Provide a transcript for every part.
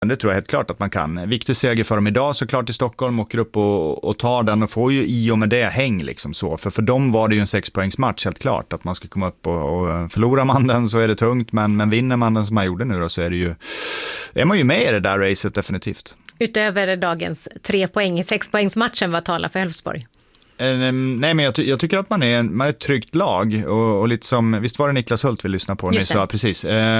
Det tror jag helt klart att man kan. Viktig seger för dem idag såklart i Stockholm, åker upp och tar den och får ju i och med det häng liksom så. För dem var det ju en 6-poängsmatch helt klart, att man ska komma upp och förlorar man den så är det tungt, men vinner man den som man gjorde nu då så är man ju med i det där racet definitivt. Utöver dagens 3 poäng i 6-poängsmatchen, vad talar för Elfsborg? Nej, men jag tycker att man är ett tryggt lag och lite som, visst var det Niklas Hult vi lyssnade på nyss, precis,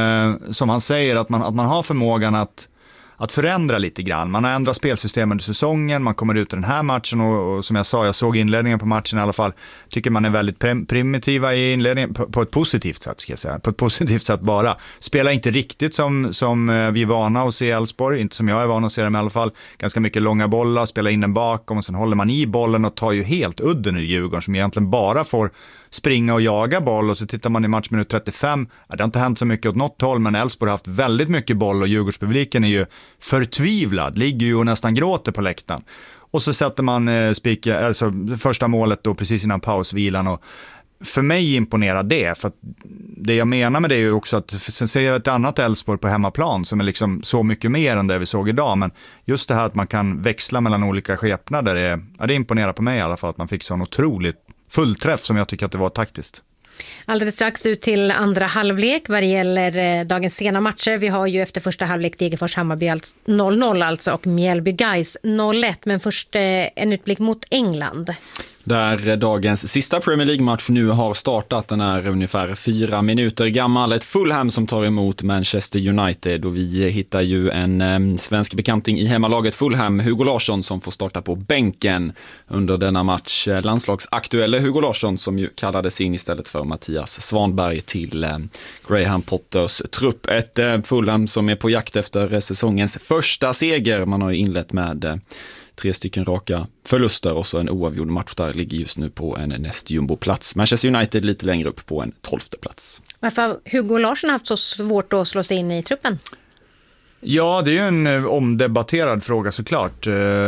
som han säger att man har förmågan att förändra lite grann. Man har ändrat spelsystem under säsongen, man kommer ut i den här matchen och som jag såg inledningen på matchen i alla fall, tycker man är väldigt primitiva i inledningen på ett positivt sätt, ska jag säga. På ett positivt sätt bara. Spelar inte riktigt som vi är vana att se i Elfsborg, inte som jag är van att se dem i alla fall. Ganska mycket långa bollar, spelar in den bakom och sen håller man i bollen och tar ju helt udden ur Djurgården som egentligen bara får springa och jaga boll, och så tittar man i matchminut 35, det har inte hänt så mycket åt något håll, men Elfsborg har haft väldigt mycket boll och Djurgårdspubliken är ju förtvivlad, ligger ju och nästan gråter på läktaren. Och så sätter man alltså första målet då precis innan pausvilan, och för mig imponerar det, för att det jag menar med det är ju också att sen ser jag ett annat Elfsborg på hemmaplan som är liksom så mycket mer än det vi såg idag, men just det här att man kan växla mellan olika skepnader, det imponerar på mig i alla fall, att man fick sån otroligt fullträff som jag tycker att det var taktiskt. Alldeles strax ut till andra halvlek vad det gäller dagens sena matcher. Vi har ju efter första halvlek Degerfors-Hammarby 0-0 alltså och Mjällby-Gais 0-1. Men först en utblick mot England. Där dagens sista Premier League-match nu har startat. Den är ungefär 4 minuter gammal. Ett Fulham som tar emot Manchester United. Och vi hittar ju en svensk bekanting i hemmalaget Fulham, Hugo Larsson, som får starta på bänken under denna match. Landslagsaktuelle Hugo Larsson som ju kallades in istället för Mattias Svanberg till Graham Potters trupp. Ett Fulham som är på jakt efter säsongens första seger. Man har ju inlett med 3 stycken raka förluster och så en oavgjord match där, ligger just nu på en nästjumbo-plats. Manchester United lite längre upp på en 12:e plats. Varför har Hugo Larsson haft så svårt att slå sig in i truppen? Ja, det är ju en omdebatterad fråga såklart.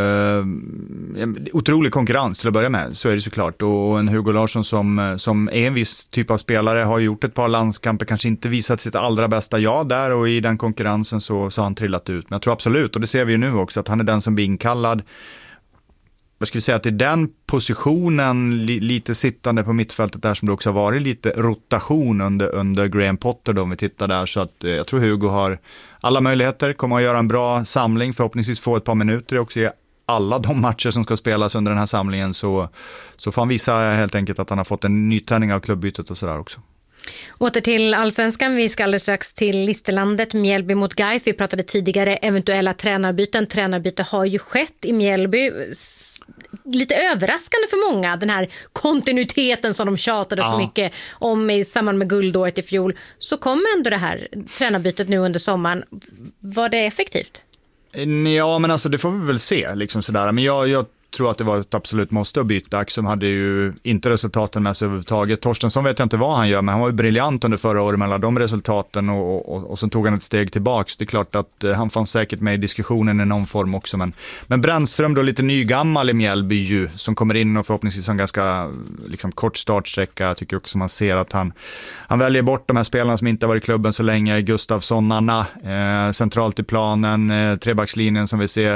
Otrolig konkurrens till att börja med, så är det såklart. Och en Hugo Larsson som är en viss typ av spelare, har gjort ett par landskamper, kanske inte visat sitt allra bästa där, och i den konkurrensen så har han trillat ut. Men jag tror absolut, och det ser vi ju nu också, att han är den som blir inkallad. Jag skulle säga att i den positionen, lite sittande på mittfältet där, som det också har varit lite rotation under Graham Potter då, om vi tittar där, så att jag tror Hugo har alla möjligheter, kommer att göra en bra samling, förhoppningsvis få ett par minuter också i alla de matcher som ska spelas under den här samlingen, så får han visa helt enkelt att han har fått en nytändning av klubbytet och sådär också. Åter till Allsvenskan, vi ska alldeles strax till Listerlandet, Mjällby mot Gais. Vi pratade tidigare eventuella tränarbyten. Tränarbyte har ju skett i Mjällby. Lite överraskande för många, den här kontinuiteten som de tjatade så mycket om i samband med guldåret i fjol. Så kom ändå det här tränarbytet nu under sommaren. Var det effektivt? Ja, men alltså det får vi väl se liksom sådär. Men jag tror att det var ett absolut måste att byta. Axum hade ju inte resultaten med sig överhuvudtaget. Torstensson vet jag inte vad han gör, men han var ju briljant under förra året mellan de resultaten och sen tog han ett steg tillbaks. Det är klart att han fanns säkert med i diskussionen i någon form också, men Brännström då, lite nygammal i Mjällby ju, som kommer in och förhoppningsvis en ganska liksom kort startsträcka. Jag tycker också man ser att han väljer bort de här spelarna som inte har varit i klubben så länge. Gustafsson, Anna, centralt i planen, trebackslinjen som vi ser.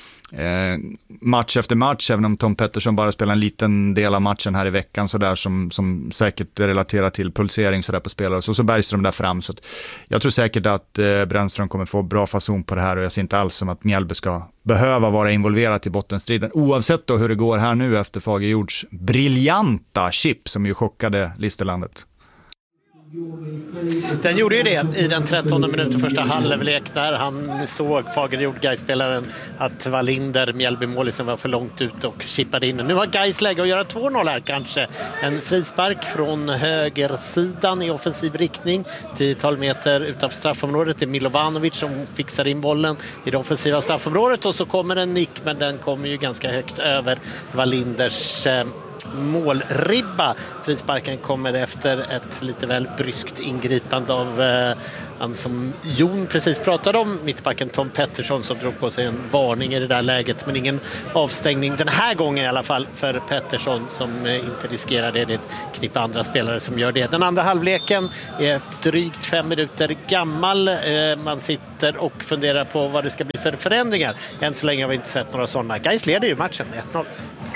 Match efter match, även om Tom Pettersson bara spelar en liten del av matchen här i veckan så där, som säkert relaterar till pulsering så där på spelare, så Bergström där fram, så att jag tror säkert att Brännström kommer få bra fason på det här, och jag ser inte alls som att Mjällby ska behöva vara involverat i bottenstriden, oavsett då hur det går här nu efter Fagerjords briljanta chip som ju chockade Listerlandet. Den gjorde ju det i den 13:e minuten första halvlek, där han såg Fagerjord, Gais-spelaren, att Wallinder, Mjällby-målisen, var för långt ut och chippade in. Nu har Gais läge att göra 2-0 här kanske. En frispark från högersidan i offensiv riktning, 10-12 meter utav straffområdet. Det är Milovanovic som fixar in bollen i det offensiva straffområdet, och så kommer en nick, men den kommer ju ganska högt över Wallinders målribba. Frisparken kommer efter ett lite väl bryskt ingripande av han som Jon precis pratade om, mittbacken Tom Pettersson, som drog på sig en varning i det där läget, men ingen avstängning den här gången i alla fall för Pettersson, som inte riskerar det. Det är ett knippe andra spelare som gör det. Den andra halvleken är drygt 5 minuter gammal. Man sitter och funderar på vad det ska bli för förändringar. Än så länge har vi inte sett några sådana. Gais leder ju matchen 1-0.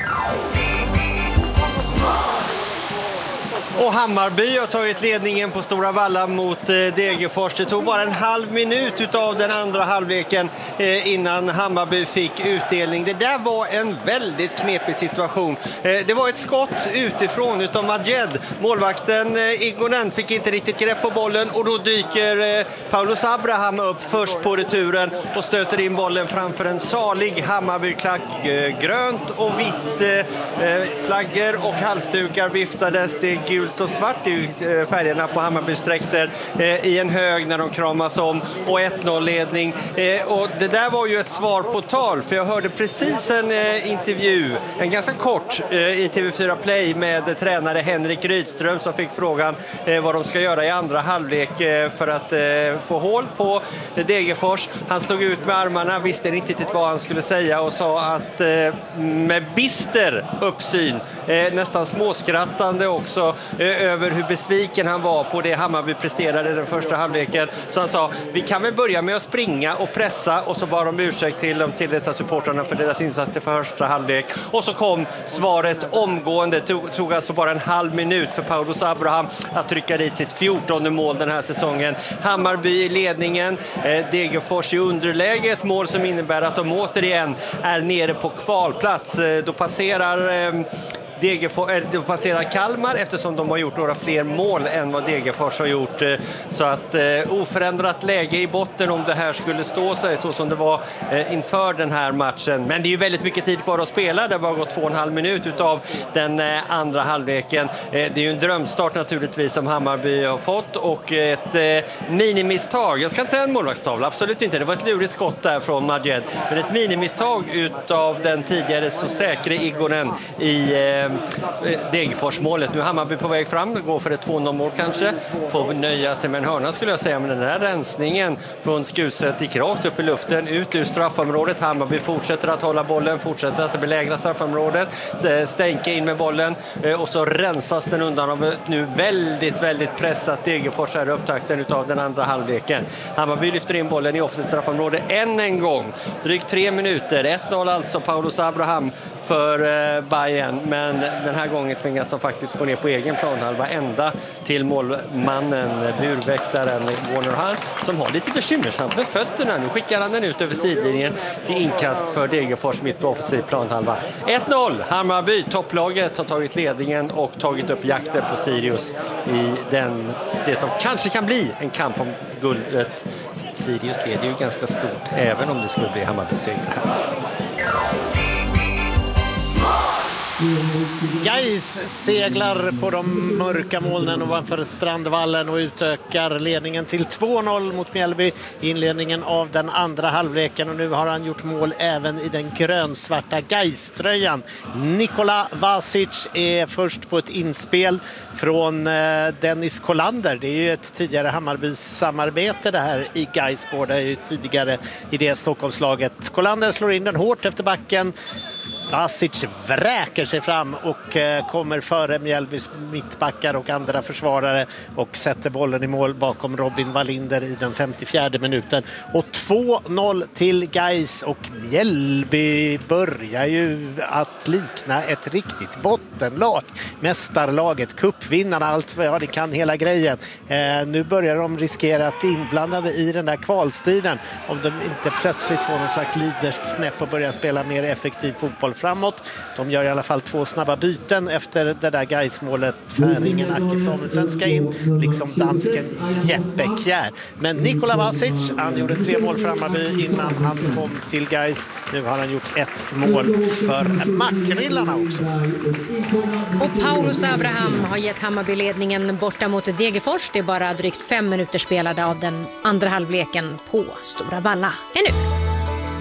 Och Hammarby har tagit ledningen på Stora Valla mot Degerfors. Det tog bara en halv minut utav den andra halvleken innan Hammarby fick utdelning. Det där var en väldigt knepig situation. Det var ett skott utifrån utav Majed. Målvakten Igonen fick inte riktigt grepp på bollen, och då dyker Paulus Abraham upp först på returen och stöter in bollen framför en salig Hammarby-klack. Grönt och vitt flaggor och halsdukar viftades. Det är gult och svart i färgerna på Hammarbys dräkter i en hög när de kramas om, och 1-0-ledning. Och det där var ju ett svar på tal, för jag hörde precis en intervju, en ganska kort i TV4 Play med tränare Henrik Rydström, som fick frågan vad de ska göra i andra halvlek för att få hål på Degerfors. Han slog ut med armarna, visste inte riktigt vad han skulle säga, och sa att med bister uppsyn, nästan småskrattande också, över hur besviken han var på det Hammarby presterade den första halvleken. Så han sa, vi kan väl börja med att springa och pressa, och så bad de ursäkt till dessa supportrarna för deras insatser för första halvlek. Och så kom svaret omgående. Det tog alltså bara en halv minut för Paulus Abraham att trycka dit sitt 14:e mål den här säsongen. Hammarby i ledningen, Degerfors i underläge, ett mål som innebär att de återigen är nere på kvalplats. Då passerar Kalmar, eftersom de har gjort några fler mål än vad Degerfors har gjort. Så att oförändrat läge i botten om det här skulle stå sig så som det var inför den här matchen. Men det är ju väldigt mycket tid kvar att spela. Det har bara gått 2,5 minut utav den andra halvleken. Det är ju en drömstart naturligtvis som Hammarby har fått, och ett minimisstag. Jag ska inte säga en målvaktstavla, absolut inte. Det var ett lurigt skott där från Majed. Men ett minimisstag utav den tidigare så säkra Igonen i Degerfors-målet. Nu är Hammarby på väg fram, går för ett 2-0-mål kanske. Får nöja sig med en hörna, skulle jag säga. Men den här rensningen från Skuset gick rakt upp i luften, ut ur straffområdet. Hammarby fortsätter att hålla bollen, fortsätter att belägra straffområdet, stänka in med bollen, och så rensas den undan av nu väldigt, väldigt pressat Degerfors här i upptakten utav den andra halvleken. Hammarby lyfter in bollen i offensivt straffområde än en gång. Drygt 3 minuter. 1-0 alltså, Paulus Abraham för Bayern, men den här gången tvingas de faktiskt gå ner på egen planhalva ända till målmannen, burväktaren Warner Hall, som har lite bekymmersamt med fötterna. Nu skickar han den ut över sidlinjen till inkast för Degerfors mitt på offensiv planhalva. 1-0, Hammarby, topplaget, har tagit ledningen och tagit upp jakten på Sirius i det som kanske kan bli en kamp om guldet. Sirius leder ju ganska stort, även om det skulle bli Hammarbys seger. Gais seglar på de mörka molnen ovanför Strandvallen och utökar ledningen till 2-0 mot Mjällby i inledningen av den andra halvleken, och nu har han gjort mål även i den grönsvarta Gais-tröjan. Nikola Vasic är först på ett inspel från Dennis Kolander. Det är ju ett tidigare Hammarbys samarbete det här i Gais, båda är ju tidigare i det Stockholmslaget. Kolander slår in den hårt efter backen. Vasic vräker sig fram och kommer före Mjällbys mittbackar och andra försvarare och sätter bollen i mål bakom Robin Wallinder i den 54:e minuten. Och 2-0 till Gais, och Mjällby börjar ju att likna ett riktigt bottenlag. Mästarlaget, cupvinnarna, allt vad det kan, hela grejen. Nu börjar de riskera att bli inblandade i den där kvalstriden om de inte plötsligt får någon slags leadersknäpp och börjar spela mer effektiv fotboll framåt. De gör i alla fall 2 snabba byten efter det där Gais-målet. Färingen Aki Samuelsen ska in, liksom dansken Jeppe Kjær. Men Nikola Vasic, han gjorde 3 mål för Hammarby innan han kom till Gais. Nu har han gjort 1 mål för Mackrillarna också. Och Paulus Abraham har gett Hammarby ledningen borta mot Degerfors. Det är bara drygt 5 minuter spelade av den andra halvleken på Stora Valla ännu.